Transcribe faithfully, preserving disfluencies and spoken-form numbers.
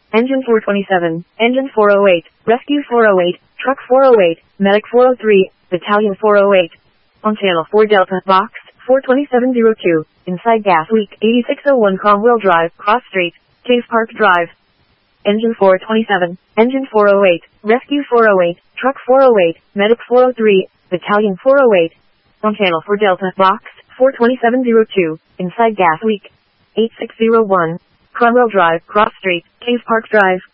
Engine four twenty-seven, Engine four oh eight, Rescue four oh eight, Truck four oh eight, Medic four oh three, Battalion four oh eight. On Channel four Delta, Box four twenty-seven oh two, inside gas leak eighty-six oh one Cromwell Drive, Cross Street, Cave Park Drive. Engine four twenty-seven, Engine four oh eight, Rescue four oh eight, Truck four oh eight, Medic four oh three, Battalion four oh eight. On Channel four Delta, Box four twenty-seven oh two, inside gas leak eighty-six oh one, Cromwell Drive, Cross Street, Cave Park Drive.